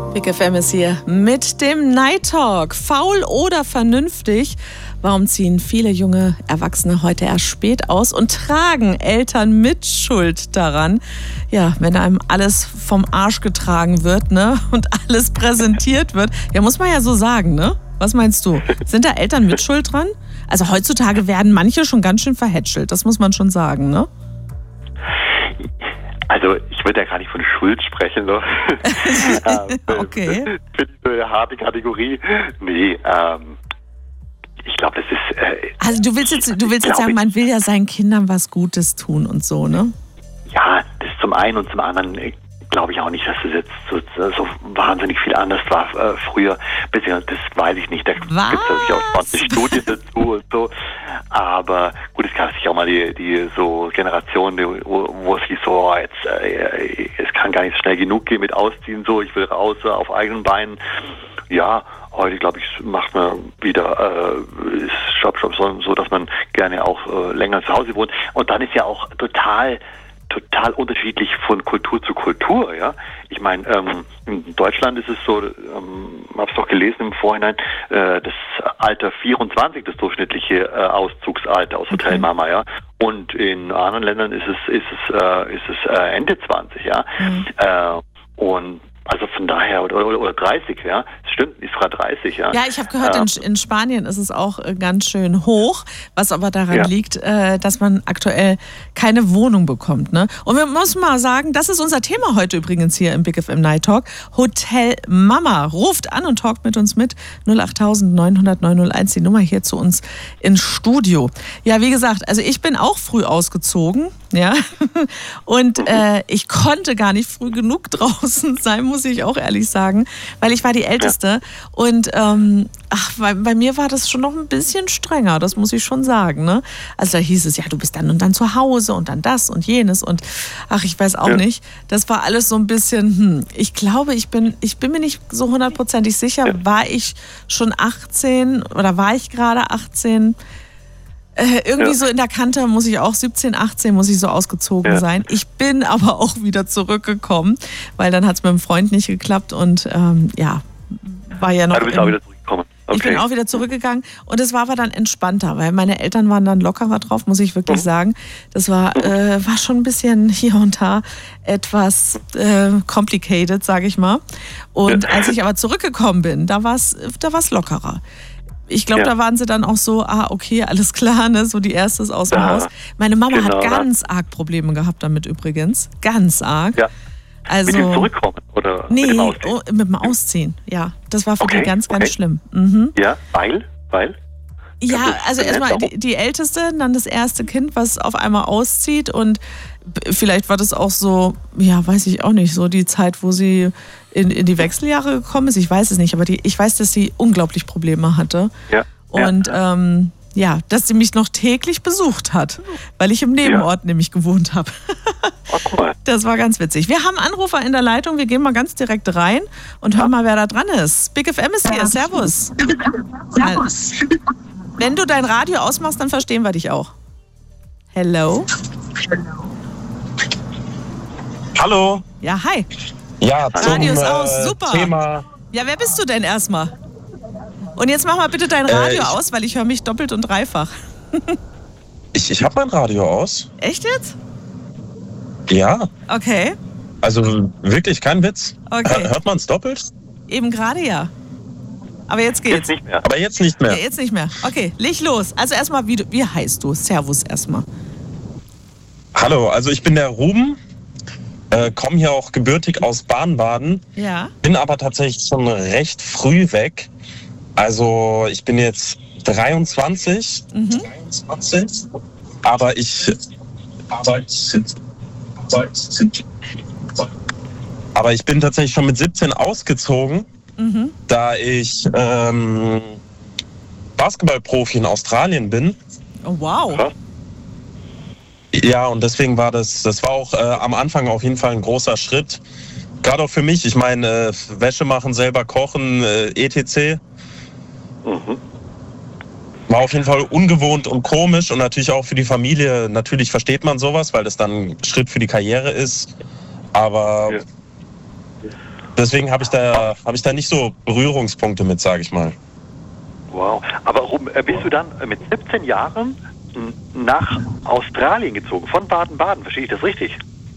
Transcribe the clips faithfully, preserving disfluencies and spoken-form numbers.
Big F M ist hier mit dem Night Talk. Faul oder vernünftig? Warum ziehen viele junge Erwachsene heute erst spät aus und tragen Eltern mit Schuld daran? Ja, wenn einem alles vom Arsch getragen wird, ne, und alles präsentiert wird, ja, muss man ja so sagen, ne? Was meinst du? Sind da Eltern mit Schuld dran? Also heutzutage werden manche schon ganz schön verhätschelt, das muss man schon sagen, ne? Also ich würde ja gar nicht von Schuld sprechen, ne? Okay. Für diese harte Kategorie. Nee, ähm, ich glaube, das ist... Äh, also du willst jetzt, du willst jetzt sagen, man will ja seinen Kindern was Gutes tun und so, ne? Ja, das zum einen und zum anderen äh, glaube ich auch nicht, dass es jetzt so, so wahnsinnig viel anders war äh, früher. Beziehungsweise, das weiß ich nicht. Da gibt es natürlich auch spannende Studien dazu und so. Aber gut, es gab sich auch mal die, die so Generation, die, wo, wo es hieß so, oh, jetzt, äh, es kann gar nicht schnell genug gehen mit Ausziehen, so, ich will raus äh, auf eigenen Beinen. Ja, heute, glaube ich, macht man wieder äh, ist Shop, Shop so, so, dass man gerne auch äh, länger zu Hause wohnt. Und dann ist ja auch total total unterschiedlich von Kultur zu Kultur, ja. Ich meine, ähm, in Deutschland ist es so, ähm, habe es doch gelesen im Vorhinein, äh, das Alter vierundzwanzig, das durchschnittliche äh, Auszugsalter aus Hotelmama, ja. Und in anderen Ländern ist es ist es äh, ist es äh, Ende zwanzig, ja. Mhm. Äh, und also von daher, oder, oder, oder dreißig, ja. Das stimmt, ist gerade dreißig, ja. Ja, ich habe gehört, äh, in, in Spanien ist es auch ganz schön hoch, was aber daran ja. liegt, äh, dass man aktuell keine Wohnung bekommt, ne? Und wir müssen mal sagen, das ist unser Thema heute übrigens hier im Big F M Night Talk. Hotel Mama ruft an und talkt mit uns mit. null acht neun null null neun null eins, die Nummer hier zu uns ins Studio. Ja, wie gesagt, also ich bin auch früh ausgezogen, ja. Und äh, ich konnte gar nicht früh genug draußen sein, muss ich auch ehrlich sagen, weil ich war die Älteste ja. und ähm, ach, bei, bei mir war das schon noch ein bisschen strenger, das muss ich schon sagen, ne? Also da hieß es, ja, du bist dann und dann zu Hause und dann das und jenes und ach, ich weiß auch ja. nicht, das war alles so ein bisschen, hm, ich glaube, ich bin, ich bin mir nicht so hundertprozentig sicher, ja. war ich schon achtzehn oder war ich gerade achtzehn? Äh, irgendwie ja. so in der Kante muss ich auch siebzehn, achtzehn muss ich so ausgezogen ja. sein. Ich bin aber auch wieder zurückgekommen, weil dann hat es mit dem Freund nicht geklappt und ähm, ja, war ja noch... Ja, du bist im, auch wieder zurückgekommen. Okay. Ich bin auch wieder zurückgegangen und es war aber dann entspannter, weil meine Eltern waren dann lockerer drauf, muss ich wirklich mhm. sagen. Das war, äh, war schon ein bisschen hier und da etwas äh, complicated, sage ich mal. Und ja. als ich aber zurückgekommen bin, da war es da war's lockerer. Ich glaube, ja. da waren sie dann auch so, ah, okay, alles klar, ne, so die erste ist aus dem ja, Haus. Meine Mama genau, hat ganz ja. arg Probleme gehabt damit übrigens. Ganz arg. Ja. Also, mit dem Zurückkommen oder nee, mit dem Ausziehen? Oh, mit dem Ausziehen, ja. Das war für okay, die ganz, ganz okay. schlimm. Mhm. Ja, weil? Weil? Ja, also erstmal die, die Älteste, dann das erste Kind, was auf einmal auszieht und vielleicht war das auch so, ja, weiß ich auch nicht, so die Zeit, wo sie in, in die Wechseljahre gekommen ist. Ich weiß es nicht, aber die, ich weiß, dass sie unglaublich Probleme hatte. Ja. Und ja. Ähm, ja, dass sie mich noch täglich besucht hat, weil ich im Nebenort ja. nämlich gewohnt habe. Oh, cool. Das war ganz witzig. Wir haben Anrufer in der Leitung, wir gehen mal ganz direkt rein und hören mal, wer da dran ist. Big F M ist hier, servus. Servus. Wenn du dein Radio ausmachst, dann verstehen wir dich auch. Hello? Hallo. Ja, hi. Ja, zum Radio ist aus, super. Thema. Ja, wer bist du denn erstmal? Und jetzt mach mal bitte dein Radio äh, ich, aus, weil ich höre mich doppelt und dreifach. ich ich habe mein Radio aus. Echt jetzt? Ja. Okay. Also wirklich kein Witz. Okay. Hört man es doppelt? Eben gerade ja. Aber jetzt geht's. Jetzt nicht mehr. Aber jetzt nicht mehr. Ja, jetzt nicht mehr. Okay, leg los. Also erstmal, wie, wie heißt du? Servus erstmal. Hallo, also ich bin der Ruben. Äh, komme hier auch gebürtig aus Baden-Baden. Ja. Bin aber tatsächlich schon recht früh weg. Also ich bin jetzt dreiundzwanzig. Mhm. dreiundzwanzig. Aber ich... Aber ich... Aber ich bin tatsächlich schon mit siebzehn ausgezogen, mhm. da ich ähm, Basketballprofi in Australien bin. Oh, wow. Ja, und deswegen war das, das war auch äh, am Anfang auf jeden Fall ein großer Schritt. Gerade auch für mich, ich meine, äh, Wäsche machen, selber kochen, äh, et cetera. Mhm. War auf jeden Fall ungewohnt und komisch und natürlich auch für die Familie. Natürlich versteht man sowas, weil das dann ein Schritt für die Karriere ist. Aber Deswegen habe ich da habe ich da nicht so Berührungspunkte mit, sage ich mal. Wow. Aber Ruben, bist du dann mit siebzehn Jahren nach Australien gezogen, von Baden-Baden? Verstehe ich das richtig?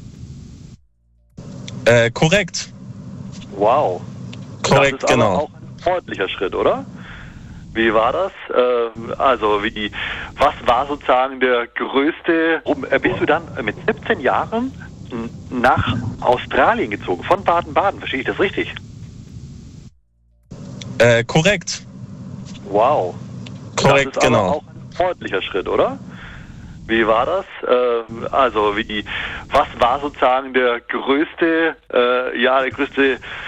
Äh, korrekt. Wow. Korrekt, das ist genau. Aber auch ein sportlicher Schritt, oder? Wie war das? Äh, also, wie, was war sozusagen der größte... Ruben, bist du dann mit siebzehn Jahren nach Australien gezogen, von Baden-Baden? Verstehe ich das richtig? Äh, korrekt. Wow. Korrekt, das ist genau. Aber auch ein sportlicher Schritt, oder? Wie war das? Äh, also, wie, was war sozusagen der größte, äh, ja, der größte